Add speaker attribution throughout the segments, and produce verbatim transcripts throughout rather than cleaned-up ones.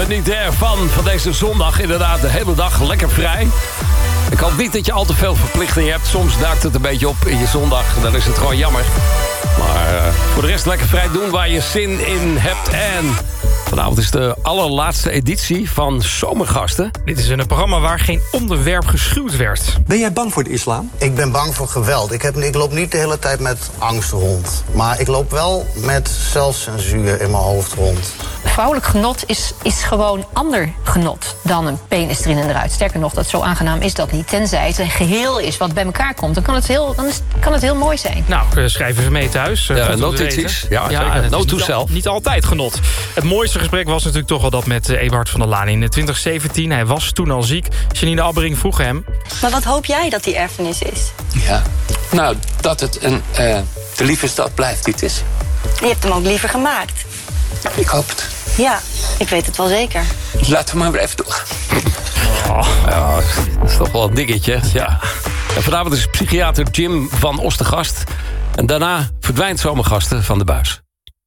Speaker 1: Geniet ervan van deze zondag. Inderdaad, de hele dag lekker vrij. Ik hoop niet dat je al te veel verplichtingen hebt. Soms duikt het een beetje op in je zondag. Dan is het gewoon jammer. Maar uh, voor de rest lekker vrij doen waar je zin in hebt. En vanavond is de allerlaatste editie van Zomergasten.
Speaker 2: Dit is een programma waar geen onderwerp geschuwd werd.
Speaker 3: Ben jij bang voor de islam?
Speaker 4: Ik ben bang voor geweld. Ik, heb, ik loop niet de hele tijd met angst rond. Maar ik loop wel met zelfcensuur in mijn hoofd rond.
Speaker 5: Vrouwelijk genot is, is gewoon ander genot dan een penis erin en eruit. Sterker nog, dat zo aangenaam is dat niet. Tenzij het een geheel is wat bij elkaar komt. Dan kan het heel, dan is, kan het heel mooi zijn.
Speaker 2: Nou, schrijven ze mee thuis.
Speaker 1: Ja, notities. Ja, ja, zeker. Note to self.
Speaker 2: Niet altijd genot. Het mooiste gesprek was natuurlijk toch wel dat met Eberhard van der Laan in twintig zeventien. Hij was toen al ziek. Janine Abbering vroeg hem.
Speaker 6: Maar wat hoop jij dat die erfenis is?
Speaker 7: Ja, nou, dat het een uh, de lieve stad blijft die het is.
Speaker 6: Je hebt hem ook liever gemaakt.
Speaker 7: Ik hoop het.
Speaker 6: Ja, ik weet het wel zeker.
Speaker 7: Laten we maar weer even door.
Speaker 1: Oh, ja, dat is toch wel een dingetje. Ja. En vanavond is psychiater Jim van Os de gast. En daarna verdwijnt Zomergasten van de buis.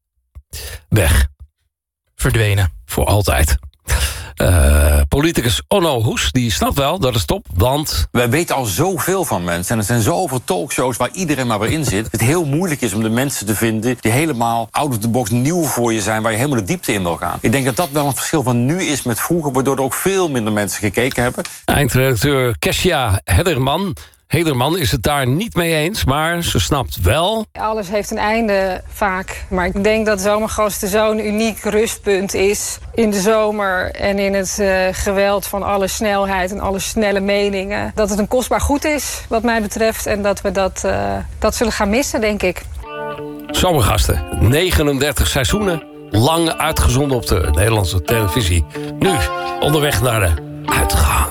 Speaker 1: Weg.
Speaker 2: Verdwenen.
Speaker 1: Voor altijd. Uh, politicus Onno Hoes, die snapt wel dat het stop, want...
Speaker 8: Wij weten al zoveel van mensen. En er zijn zoveel talkshows waar iedereen maar weer in zit. Het heel moeilijk is om de mensen te vinden die helemaal out of the box nieuw voor je zijn, waar je helemaal de diepte in wil gaan. Ik denk dat dat wel een verschil van nu is met vroeger, waardoor er ook veel minder mensen gekeken hebben.
Speaker 1: Eindredacteur Kesja Hederman... Hederman is het daar niet mee eens, maar ze snapt wel...
Speaker 9: Alles heeft een einde vaak. Maar ik denk dat Zomergasten zo'n uniek rustpunt is in de zomer... en in het uh, geweld van alle snelheid en alle snelle meningen. Dat het een kostbaar goed is, wat mij betreft. En dat we dat, uh, dat zullen gaan missen, denk ik.
Speaker 1: Zomergasten, negenendertig seizoenen, lang uitgezonden op de Nederlandse televisie. Nu onderweg naar de uitgang.